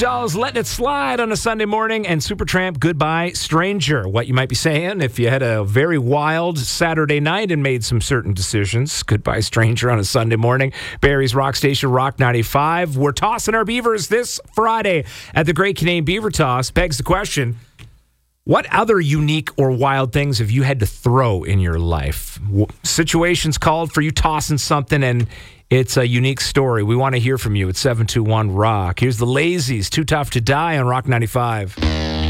Dolls, Letting It Slide on a Sunday morning, and Supertramp, Goodbye Stranger. What you might be saying if you had a very wild Saturday night and made some certain decisions. Goodbye Stranger on a Sunday morning. Barrie's Rock Station, Rock 95. We're tossing our beavers this Friday at the Great Canadian Beaver Toss. Begs the question, what other unique or wild things have you had to throw in your life? Situations called for you tossing something, and it's a unique story. We want to hear from you at 721-ROCK. Here's the Lazies, Too Tough to Die on Rock 95.